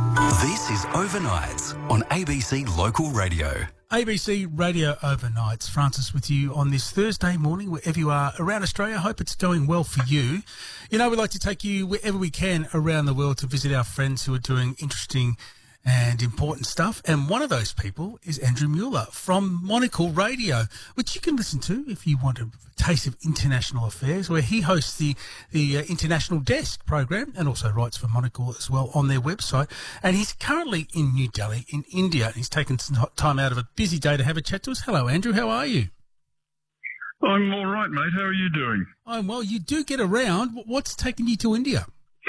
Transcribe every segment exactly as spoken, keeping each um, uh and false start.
This is Overnights on A B C Local Radio. A B C Radio Overnights. Francis with you on this Thursday morning, wherever you are around Australia. I hope it's going well for you. You know, we like to take you wherever we can around the world to visit our friends who are doing interesting and important stuff. And one of those people is Andrew Mueller from Monocle Radio, which you can listen to if you want a taste of international affairs, where he hosts the, the uh, International Desk program and also writes for Monocle as well on their website. And he's currently in New Delhi in India. And he's taken some time out of a busy day to have a chat to us. Hello, Andrew. How are you? I'm all right, mate. How are you doing? Oh, well, you do get around. What's taken you to India?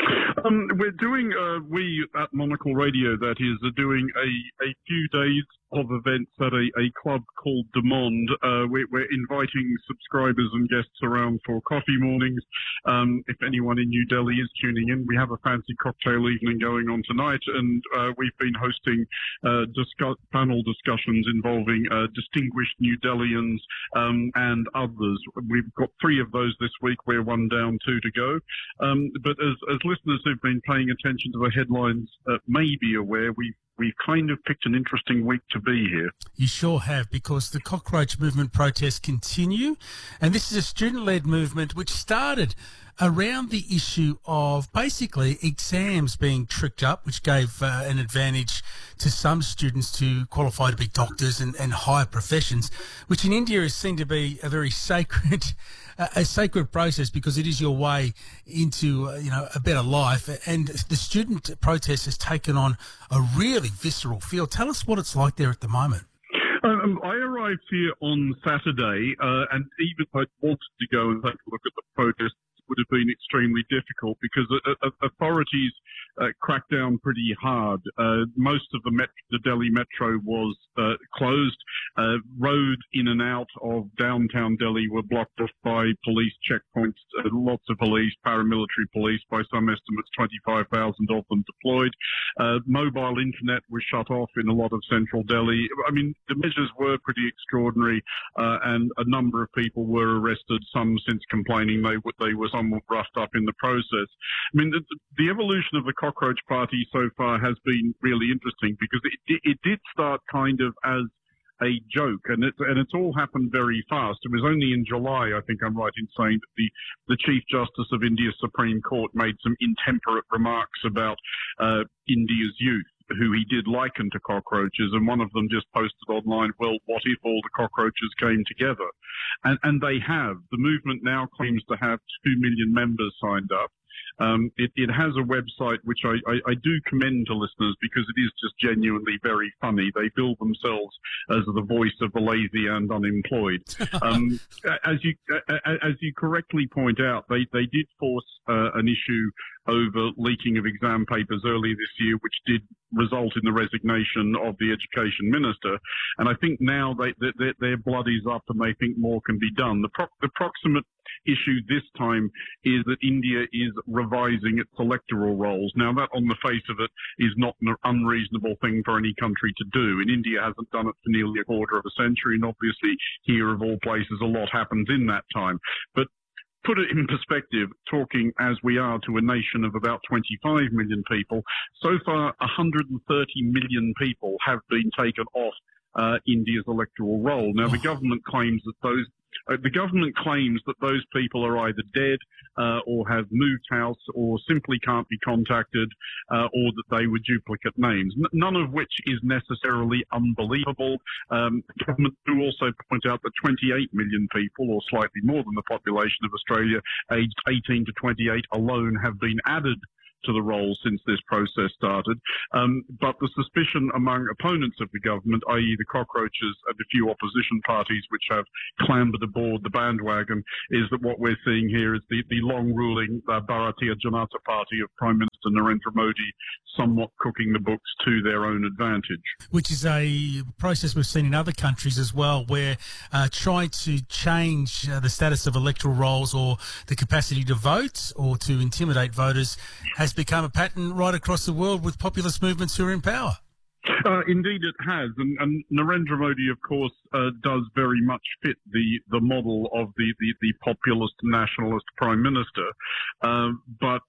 Um, we're doing, uh, we at Monocle Radio, that is, are doing a, a few days of events at a, a club called De Monde. Uh, we're, we're inviting subscribers and guests around for coffee mornings. Um, if anyone in New Delhi is tuning in, we have a fancy cocktail evening going on tonight, and uh, we've been hosting uh, discuss- panel discussions involving uh, distinguished New Delhians um, and others. We've got three of those this week. We're one down, two to go. Um, but as, as listeners who've been paying attention to the headlines uh, may be aware, we've We've kind of picked an interesting week to be here. You sure have, because the cockroach movement protests continue, and this is a student-led movement which started around the issue of basically exams being tricked up, which gave uh, an advantage to some students to qualify to be doctors and, and higher professions, which in India is seen to be a very sacred a sacred process, because it is your way into uh, you know a better life. And the student protest has taken on a really visceral feel. Tell us what it's like there at the moment. Um, I arrived here on Saturday, uh, and even if I wanted to go and take a look at the protest, it would have been extremely difficult because uh, uh, authorities uh, cracked down pretty hard. Uh, most of the, met- the Delhi metro was uh, closed. Uh, roads in and out of downtown Delhi were blocked off by police checkpoints. Uh, lots of police, paramilitary police, by some estimates, twenty-five thousand of them deployed. Uh, mobile internet was shut off in a lot of central Delhi. I mean, the measures were pretty extraordinary, uh, and a number of people were arrested, some since complaining they, w- they were somewhat roughed up in the process. I mean, the, the evolution of the Cockroach Party so far has been really interesting, because it, it did start kind of as a joke, and it's and it's all happened very fast. It was only in July, I think I'm right in saying, that the, the Chief Justice of India's Supreme Court made some intemperate remarks about uh, India's youth, who he did liken to cockroaches, and one of them just posted online, well, what if all the cockroaches came together? And, and they have. The movement now claims to have two million members signed up. Um, it, it has a website which I, I, I do commend to listeners, because it is just genuinely very funny. They bill themselves as the voice of the lazy and unemployed. Um, as you as you correctly point out, they, they did force uh, an issue over leaking of exam papers earlier this year, which did result in the resignation of the education minister. And I think now they, they, their blood is up and they think more can be done. The, pro- the proximate issue this time is that India is revising its electoral rolls. Now, that on the face of it is not an unreasonable thing for any country to do. And India hasn't done it for nearly a quarter of a century, and obviously here, of all places, a lot happens in that time. But put it in perspective, talking as we are to a nation of about twenty-five million people, so far one hundred thirty million people have been taken off uh, India's electoral roll. Now, the government claims that those Uh, the government claims that those people are either dead uh, or have moved house or simply can't be contacted, uh, or that they were duplicate names, N- none of which is necessarily unbelievable. Um, the government do also point out that twenty-eight million people, or slightly more than the population of Australia, aged eighteen to twenty-eight alone, have been added to the roll since this process started. Um, but the suspicion among opponents of the government, that is the cockroaches and a few opposition parties which have clambered aboard the bandwagon, is that what we're seeing here is the, the long-ruling uh, Bharatiya Janata Party of Prime Minister Narendra Modi somewhat cooking the books to their own advantage. Which is a process we've seen in other countries as well, where uh, trying to change uh, the status of electoral rolls or the capacity to vote or to intimidate voters has become a pattern right across the world with populist movements who are in power. Uh, indeed, it has, and, and Narendra Modi, of course, uh, does very much fit the, the model of the, the, the populist nationalist prime minister. Uh, but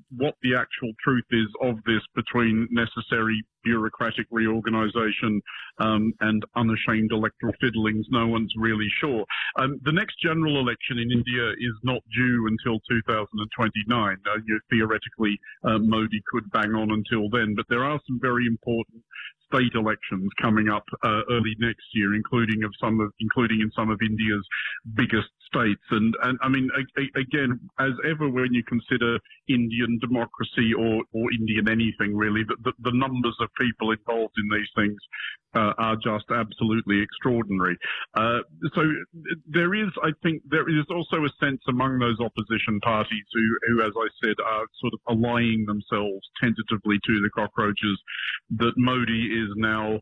what the actual truth is of this between necessary bureaucratic reorganisation um, and unashamed electoral fiddlings, no one's really sure. Um, the next general election in India is not due until two thousand twenty-nine. Uh, you know, theoretically, uh, Modi could bang on until then, but there are some very important state elections coming up uh, early next year, including of some of, including in some of India's biggest states. And, and I mean, a, a, again, as ever, when you consider Indian democracy or, or Indian anything really, the, the, the numbers of people involved in these things uh, are just absolutely extraordinary. Uh, so there is, I think, there is also a sense among those opposition parties who, who, as I said, are sort of allying themselves tentatively to the cockroaches, that Modi is now,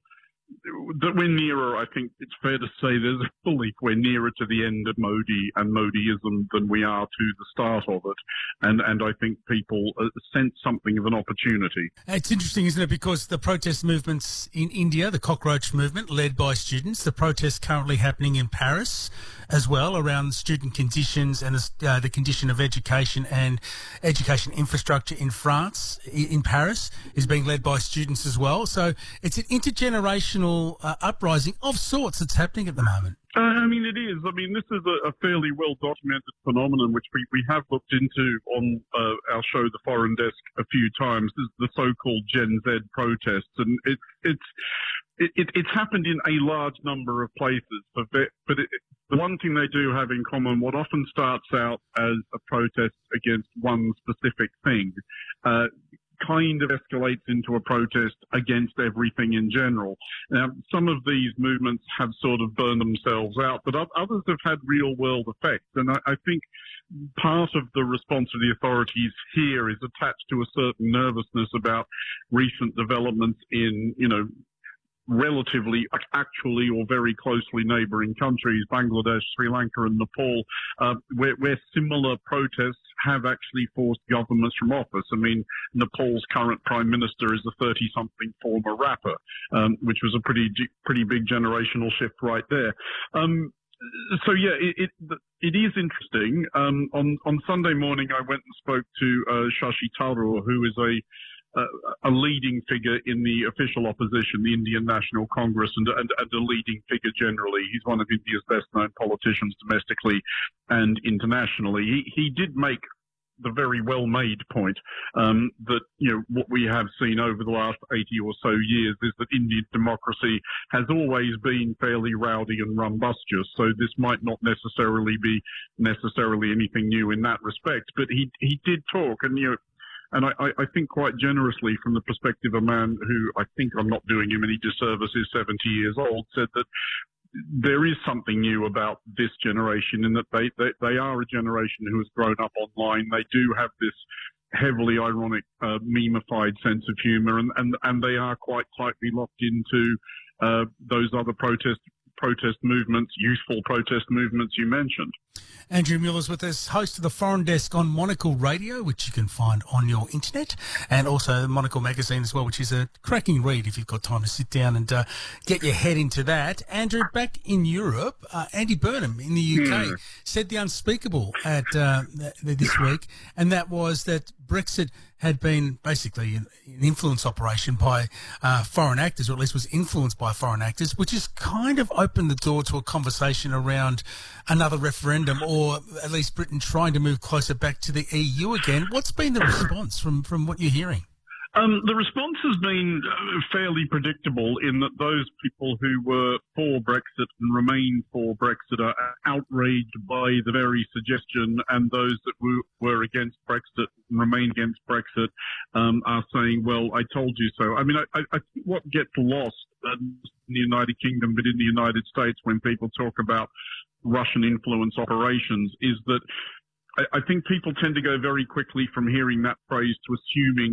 that we're nearer, I think it's fair to say there's a belief we're nearer to the end of Modi and Modiism than we are to the start of it. And and I think people uh, sense something of an opportunity. It's interesting, isn't it? Because the protest movements in India, the cockroach movement led by students, the protests currently happening in Paris as well around student conditions and the, uh, the condition of education and education infrastructure in France, in Paris, is being led by students as well. So it's an intergenerational Uh, uprising of sorts that's happening at the moment. Uh, I mean, it is. I mean, this is a, a fairly well-documented phenomenon, which we, we have looked into on uh, our show, The Foreign Desk, a few times. This is the so-called Gen Z protests, and it, it's it, it, it's happened in a large number of places. But, but it, the one thing they do have in common, what often starts out as a protest against one specific thing, uh, kind of escalates into a protest against everything in general. Now, some of these movements have sort of burned themselves out, but others have had real-world effects. And I, I think part of the response of the authorities here is attached to a certain nervousness about recent developments in, you know, relatively, actually, or very closely neighbouring countries, Bangladesh, Sri Lanka and Nepal, uh, where, where similar protests have actually forced governments from office. I mean, Nepal's current prime minister is a thirty-something former rapper, um, which was a pretty, pretty big generational shift right there. Um, So yeah, it, it it is interesting. Um, on on Sunday morning, I went and spoke to uh, Shashi Tharoor, who is a uh, a leading figure in the official opposition, the Indian National Congress, and, and and a leading figure generally. He's one of India's best-known politicians domestically and internationally. He he did make the very well-made point um, that, you know, what we have seen over the last eighty or so years is that Indian democracy has always been fairly rowdy and rumbustious. So this might not necessarily be necessarily anything new in that respect. But he he did talk, and you know, and I, I think quite generously from the perspective of a man who, I think I'm not doing him any disservice, is seventy years old, said that there is something new about this generation in that they, they, they are a generation who has grown up online. They do have this heavily ironic, uh, memified sense of humour, and, and, and they are quite tightly locked into uh, those other protest protest movements, youthful protest movements you mentioned. Andrew Mueller's with us, host of the Foreign Desk on Monocle Radio, which you can find on your internet, and also Monocle Magazine as well, which is a cracking read if you've got time to sit down and uh, get your head into that. Andrew, back in Europe, uh, Andy Burnham in the U K mm. said the unspeakable at uh, this week, and that was that Brexit had been basically an influence operation by uh, foreign actors, or at least was influenced by foreign actors, which has kind of opened the door to a conversation around another referendum, or at least Britain trying to move closer back to the E U again. What's been the response from, from what you're hearing? Um, the response has been uh, fairly predictable in that those people who were for Brexit and remain for Brexit are outraged by the very suggestion, and those that were, were against Brexit and remain against Brexit um, are saying, well, I told you so. I mean, I, I think what gets lost in the United Kingdom, but in the United States, when people talk about Russian influence operations, is that I, I think people tend to go very quickly from hearing that phrase to assuming